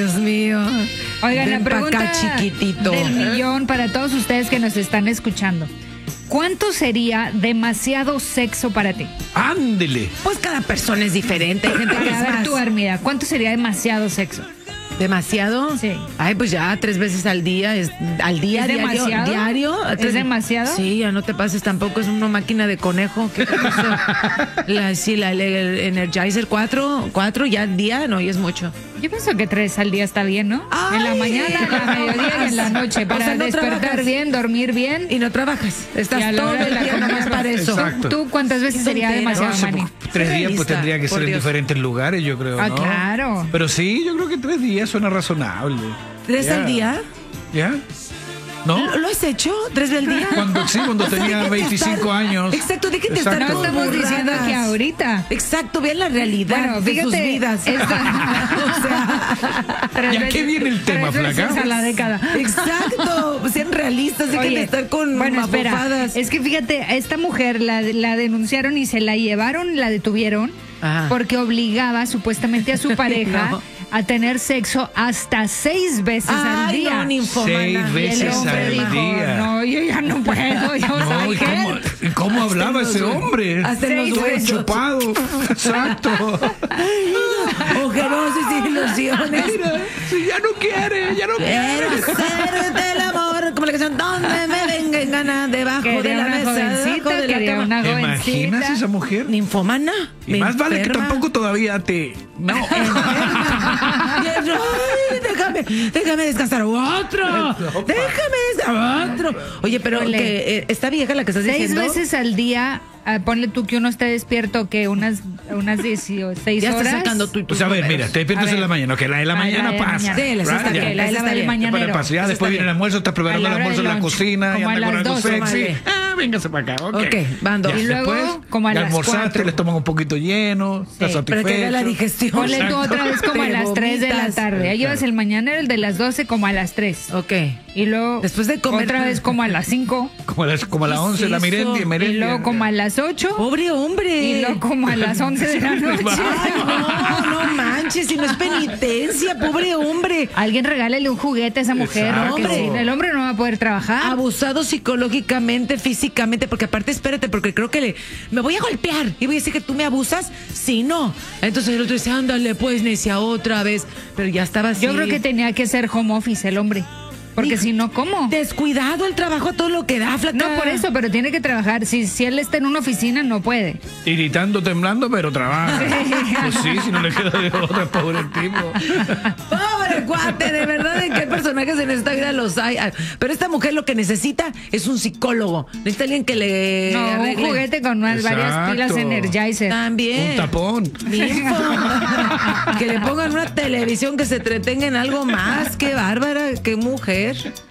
Dios mío. Oigan, Ven la pregunta pa' acá, chiquitito. del millón para todos ustedes que nos están escuchando. ¿Cuánto sería demasiado sexo para ti? Ándele. Pues cada persona es diferente. Hay gente que es A ver más. tú, Armida, ¿cuánto sería demasiado sexo? ¿Demasiado? Sí. Ay, pues ya 3 veces al día. Al día, ¿Es diario. demasiado? ¿Diario? ¿Es demasiado? Sí, ya no te pases tampoco. Es una máquina de conejo. ¿Qué cosa? el Energizer 4 ya al día, no, y es mucho. Yo pienso que 3 al día está bien, ¿no? Ay. En la mañana, en la mediodía y en la noche. Para O sea, no despertar trabajas. bien, dormir bien. Y no trabajas. Y a Estás la todo hora de el la día nomás comida. para eso. Exacto. ¿Tú cuántas veces Qué sería tontera. demasiado, No sé, Manny? 3 días pues Realista, tendría que por ser en Dios. diferentes lugares, yo creo, Ah, ¿no? claro. Pero sí, yo creo que 3 días suena razonable. 3 Ya. al día. ¿Ya? ¿No? ¿Lo has hecho? 3 al día. Cuando tenía Déjate 25 estar- años. Exacto, déjenme estar Exacto. No con estamos diciendo burradas. que ahorita. Exacto, vean la realidad Bueno, de sus fíjate, vidas. o sea, ¿Ya qué viene el tema, 3 veces flaca? a la década. exacto, sean realistas, dejen de Oye, estar con bueno, espera, mafofadas. es que fíjate, a esta mujer la denunciaron y se la llevaron, la detuvieron, Ajá. porque obligaba supuestamente a su pareja No. a tener sexo hasta 6 veces al Ay, día. no, ninfomana. 6 Y el veces hombre al dijo, día. no, yo ya no puedo, yo No, soy ¿y cómo hablaba Hasta ese los- hombre? hasta en los Todo huesos. chupado. Exacto. Ojerosos y ilusiones. Mira, si ya no quiere. Quiero hacerte el amor, como la canción, donde me venga en gana, debajo de Quería la una mesa, debajo jovencita, de la quería cama. una ¿Te imaginas jovencita. esa mujer? Ninfomana. Y más vale que enferma. tampoco todavía te... No. Ay, déjame descansar otro. Déjame descansar otro. Oye, pero Ole. que esta vieja la que estás 6 diciendo. veces al día, ponle tú que uno esté despierto que unas 16 Ya horas. estás sacando tú y tus Pues a ver, números. mira, te despiertas A ver. en la mañana, que la de la Ah, mañana la de la pasa. mañana. Sí, la siesta Ya. que la de está del bien. mañanero. Después pasa, ya Eso después está viene el bien. almuerzo, estás preparando A el la hora almuerzo en del la lunch, cocina, y como a anda con las algo 2, sexy. tómale. Véngase para acá, ok. Ok, van dos. Ya, Y luego, después, como a ya las almorzaste, 4. el estómago un poquito lleno, estás Pero que vea satisfecho. la digestión. Ponle tú Exacto. otra vez como a Te las 3 de la vomitas. tarde. Ya llevas el mañanero, el de las 12 como a las 3. Ok. Y luego Después de comer, otra vez como a las 5. Como a las 11, la ¿Qué es eso? merendia. Y luego como a las 8. Pobre hombre. Y luego como a las 11 de la noche. Ay, no manches, si no es penitencia, pobre hombre. Alguien regálele un juguete a esa mujer. Exacto. Porque si el hombre no va a poder trabajar. Abusado psicológicamente, físicamente, porque aparte, espérate, porque creo que me voy a golpear y voy a decir que tú me abusas. Si no. Entonces el otro dice, ándale, pues, necia, otra vez. Pero ya estaba así. Yo creo que tenía que ser home office el hombre. Porque Hijo, si no, ¿cómo? descuidado el trabajo a todo lo que da, flaca. No, por eso, pero tiene que trabajar. Si él está en una oficina, no puede. Iritando, temblando, pero trabaja. Sí. Pues sí, si no le queda de otra, pobre tipo. Pobre cuate, de verdad, ¿de qué personajes en esta vida los hay? Ah, pero esta mujer lo que necesita es un psicólogo. Necesita alguien que le No, un arregle. juguete con varias Exacto. pilas Energizer. También. Un tapón. Ninfo. Que le pongan una televisión que se entretenga en algo más. Qué bárbara, qué mujer.